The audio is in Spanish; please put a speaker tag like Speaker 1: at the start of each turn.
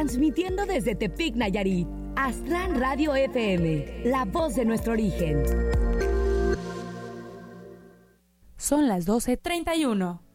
Speaker 1: transmitiendo desde Tepic, Nayarit. Aztlán Radio FM, la voz de nuestro origen.
Speaker 2: Son las 12:31.